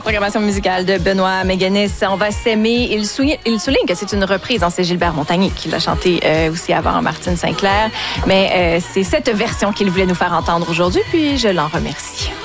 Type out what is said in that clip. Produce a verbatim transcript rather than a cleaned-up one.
programmation musicale de Benoît Méganis. On va s'aimer. Il souligne, il souligne que c'est une reprise. Hein, c'est Gilbert Montagnier qui l'a chanté euh, aussi avant Martine Sinclair. Mais euh, c'est cette version qu'il voulait nous faire entendre aujourd'hui, puis je l'en remercie.